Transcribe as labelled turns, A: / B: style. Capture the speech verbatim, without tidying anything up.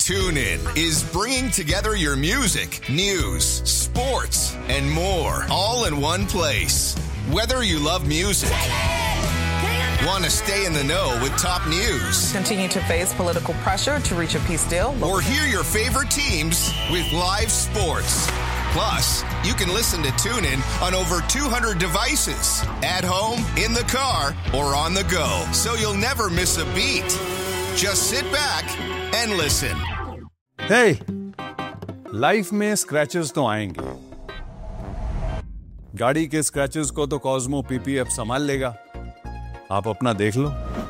A: TuneIn is bringing together your music, news, sports, and more all in one place. Whether you love music, want to stay in the know with top news,
B: continue to face political pressure to reach a peace deal,
A: or hear your favorite teams with live sports. Plus, you can listen to TuneIn on over two hundred devices, at home, in the car, or on the go, so you'll never miss a beat. Just sit back and listen.
C: Hey, life में scratches तो आएंगे। गाड़ी के scratches को तो Cosmo PPF संभाल लेगा। आप अपना देख लो।